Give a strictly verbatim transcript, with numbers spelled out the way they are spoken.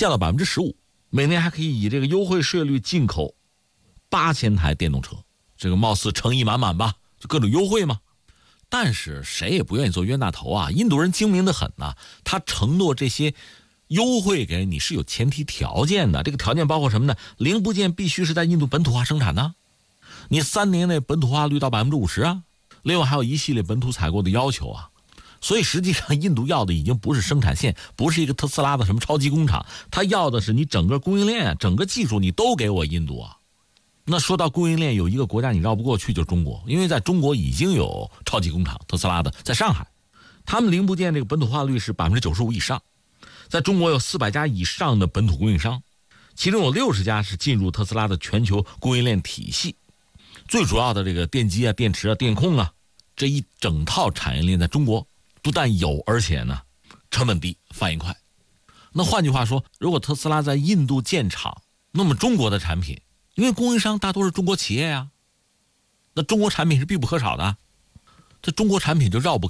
降到百分之十五，每年还可以以这个优惠税率进口八千台电动车，这个貌似诚意满满吧，就各种优惠嘛。但是谁也不愿意做冤大头啊，印度人精明得很呐、啊，他承诺这些优惠给你是有前提条件的，这个条件包括什么呢？零部件必须是在印度本土化生产的，你三年内本土化率到百分之五十啊，另外还有一系列本土采购的要求啊。所以实际上印度要的已经不是生产线，不是一个特斯拉的什么超级工厂，他要的是你整个供应链、整个技术你都给我印度啊。那说到供应链，有一个国家你绕不过去，就是中国，因为在中国已经有超级工厂特斯拉的在上海，他们零部件这个本土化率是百分之九十五以上，在中国有四百家以上的本土供应商，其中有六十家是进入特斯拉的全球供应链体系，最主要的这个电机啊、电池啊、电控啊，这一整套产业链在中国不但有，而且呢成本低，反应快。那换句话说，如果特斯拉在印度建厂，那么中国的产品，因为供应商大多是中国企业呀、啊，那中国产品是必不可少的，这中国产品就绕不